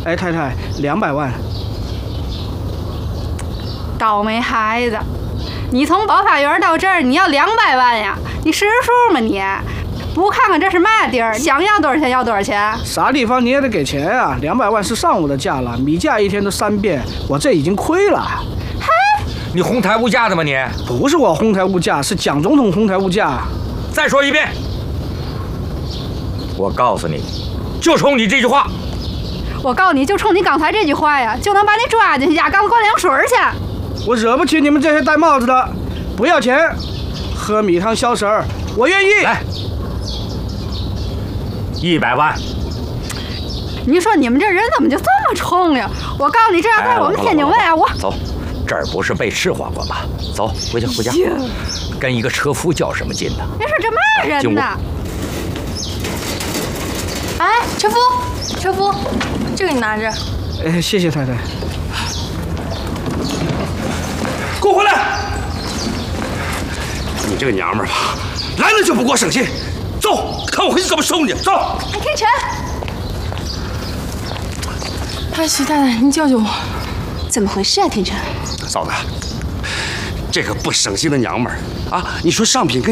哎，太太，200万。 倒霉孩子，你从保法园到这儿，你要200万呀？你识数吗你？不看看这是嘛地儿？想要多少钱要多少钱？ 啥地方你也得给钱啊！200万是上午的价了，米价一天都3变，我这已经亏了。 嘿， 你哄抬物价的吗你？ 不是我哄抬物价，是蒋总统哄抬物价。 再说一遍，我告诉你，就冲你这句话。 我告诉你，就冲你刚才这句话呀，就能把你抓进去压缸子灌凉水去。 我惹不起你们这些戴帽子的，不要钱，喝米汤消食儿，我愿意。 来，100万。 你说你们这人怎么就这么冲呀？我告诉你，这要在我们天津卫啊，我走，这儿不是被赤化过吗？走，回家回家，跟一个车夫较什么劲呢？ 你说这嘛人呢？ 哎，车夫，车夫，这个你拿着。 哎，谢谢太太。 给我回来！你这个娘们儿吧，来了就不给我省心。走，看我回去怎么收你。走。 哎，天辰。哎，徐太太，你救救我！ 怎么回事啊，天辰？ 嫂子，这个不省心的娘们儿啊，你说上品跟